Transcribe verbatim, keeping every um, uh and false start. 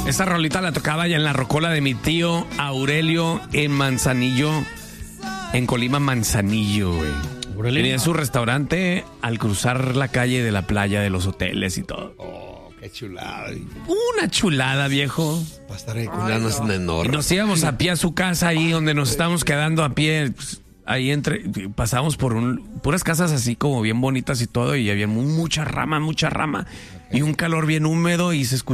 Esa rolita la tocaba ya en la rocola de mi tío Aurelio en Manzanillo, en Colima, Manzanillo, güey. Tenía su restaurante al cruzar la calle de la playa de los hoteles y todo. Oh, qué chulada. Una chulada, viejo. Va a estar ahí con ganas enormes. Y nos íbamos a pie a su casa ahí donde nos estábamos quedando a pie. Pues, ahí entre, pasamos por un, puras casas así como bien bonitas y todo, y había mucha rama, mucha rama. Okay. Y un calor bien húmedo y se escuchaba